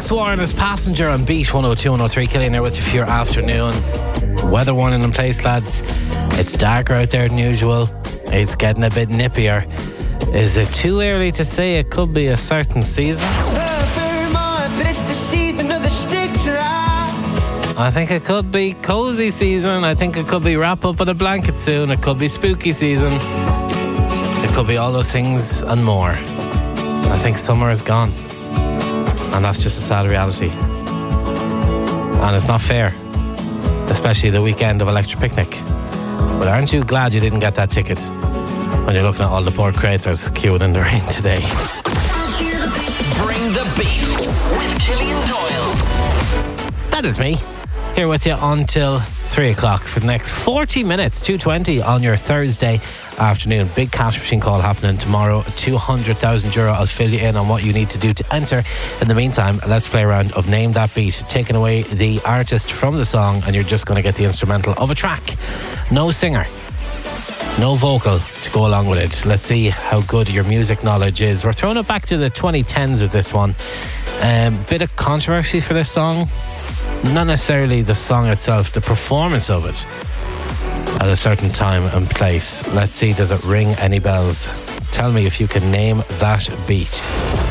Alex Warren as Passenger on Beat 102 103. Killian here with you for your afternoon. Weather warning in place, lads. It's darker out there than usual. It's getting a bit nippier. Is it too early to say it could be a certain season? I think it could be cozy season. I think it could be wrap up in a blanket soon. It could be spooky season. It could be all those things and more. I think summer is gone. And that's just a sad reality. And it's not fair. Especially the weekend of Electric Picnic. But aren't you glad you didn't get that ticket when you're looking at all the poor creators queuing in the rain today? Bring the beat with Killian Doyle. That is me, here with you until 3 o'clock for the next 40 minutes, 2:20 on your Thursday afternoon. Big cash machine call happening tomorrow, €200,000. I'll fill you in on what you need to do to enter. In the meantime, let's play a round of Name That Beat, taking away the artist from the song, and you're just going to get the instrumental of a track. No singer, no vocal to go along with it. Let's see how good your music knowledge is. We're throwing it back to the 2010s with this one. Bit of controversy for this song. Not necessarily the song itself, the performance of it at a certain time and place. Let's see, does it ring any bells? Tell me if you can name that beat.